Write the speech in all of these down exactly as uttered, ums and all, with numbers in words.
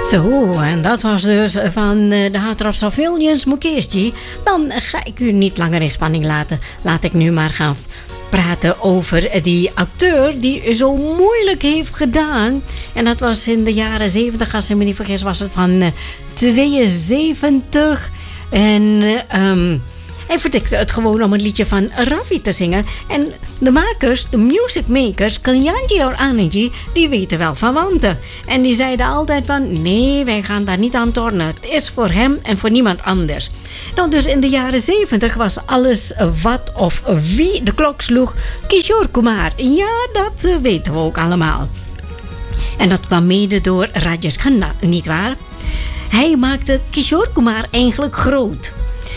Zo, en dat was dus van uh, de Heart of Savilians Mukesh. Dan ga ik u niet langer in spanning laten. Laat ik nu maar gaan praten over die acteur die zo moeilijk heeft gedaan. En dat was in de jaren zeventig, als ik me niet vergis, was het van uh, tweeënzeventig. En uh, um, hij vertikte het gewoon om een liedje van Raffi te zingen. En de makers, de musicmakers, Kalyanji or Ananji, die weten wel van wanten. En die zeiden altijd van, nee, wij gaan daar niet aan tornen. Het is voor hem en voor niemand anders. Nou, dus in de jaren zeventig was alles wat of wie de klok sloeg Kishore Kumar. Ja, dat uh, weten we ook allemaal. En dat kwam mede door Rajesh Khanna, nietwaar? Hij maakte Kishore Kumar eigenlijk groot.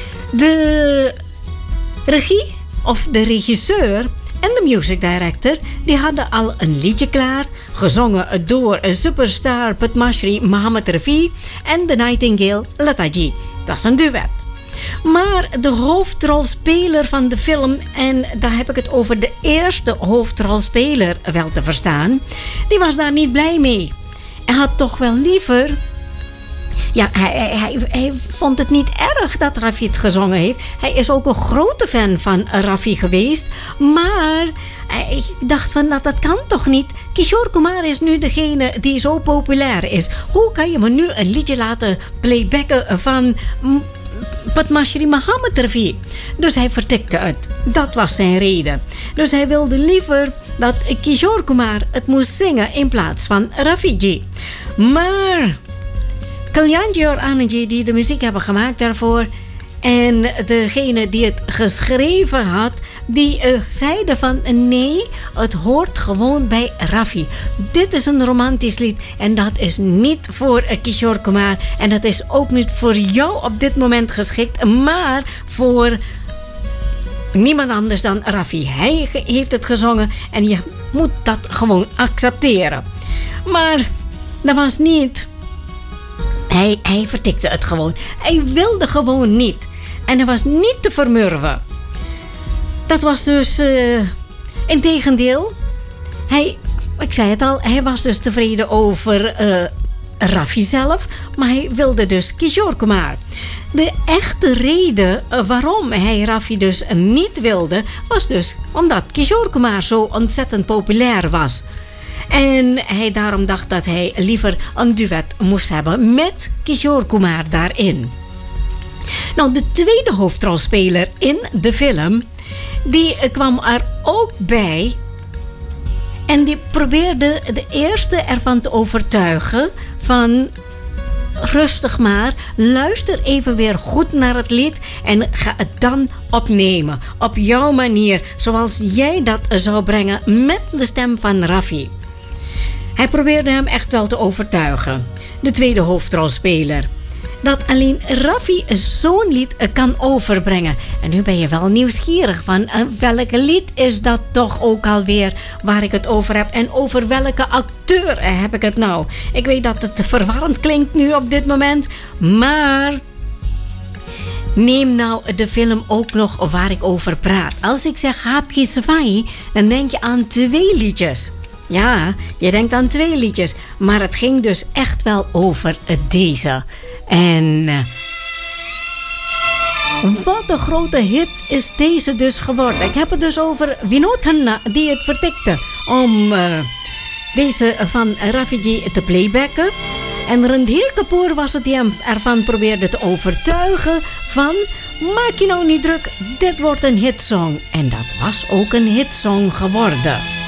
De regie, of de regisseur en de music director, die hadden al een liedje klaar, gezongen door superstar Padma Shri Mohammed Rafi en de Nightingale Lataji. Dat is een duet. Maar de hoofdrolspeler van de film, en daar heb ik het over de eerste hoofdrolspeler wel te verstaan, die was daar niet blij mee. Hij had toch wel liever... Ja, hij, hij, hij vond het niet erg dat Raffi het gezongen heeft. Hij is ook een grote fan van Raffi geweest. Maar hij dacht van, dat, dat kan toch niet? Kishore Kumar is nu degene die zo populair is. Hoe kan je me nu een liedje laten playbacken van Padma Shri Mohammed Rafi? Dus hij vertikte het. Dat was zijn reden. Dus hij wilde liever dat Kishore Kumar het moest zingen in plaats van Rafiji. Maar... Kalyanji or Ananji, die de muziek hebben gemaakt daarvoor, en degene die het geschreven had, die uh, zeiden van nee, het hoort gewoon bij Raffi. Dit is een romantisch lied en dat is niet voor uh, Kishore Kumar en dat is ook niet voor jou op dit moment geschikt, maar voor niemand anders dan Raffi. Hij heeft het gezongen en je moet dat gewoon accepteren. Maar dat was niet... Hij, hij vertikte het gewoon. Hij wilde gewoon niet. En hij was niet te vermurven. Dat was dus... Uh, integendeel. Hij... Ik zei het al. Hij was dus tevreden over uh, Raffi zelf. Maar hij wilde dus Kishore Kumar. De echte reden waarom hij Raffi dus niet wilde... was dus omdat Kishore Kumar zo ontzettend populair was. En hij daarom dacht dat hij liever een duet moest hebben met Kishore Kumar daarin. Nou, de tweede hoofdrolspeler in de film, die kwam er ook bij. En die probeerde de eerste ervan te overtuigen van... Rustig maar, luister even weer goed naar het lied en ga het dan opnemen. Op jouw manier, zoals jij dat zou brengen met de stem van Raffi. Hij probeerde hem echt wel te overtuigen. De tweede hoofdrolspeler. Dat alleen Raffi zo'n lied kan overbrengen. En nu ben je wel nieuwsgierig van uh, welk lied is dat toch ook alweer waar ik het over heb. En over welke acteur heb ik het nou. Ik weet dat het verwarrend klinkt nu op dit moment. Maar neem nou de film ook nog waar ik over praat. Als ik zeg Haat Ki Safai, dan denk je aan twee liedjes. Ja, je denkt aan twee liedjes. Maar het ging dus echt wel over deze. En uh, wat een grote hit is deze dus geworden. Ik heb het dus over Vinod Khanna die het vertikte om uh, deze van Rafiji te playbacken. En Randhir Kapoor was het die hem ervan probeerde te overtuigen van... maak je nou niet druk, dit wordt een hitsong. En dat was ook een hitsong geworden.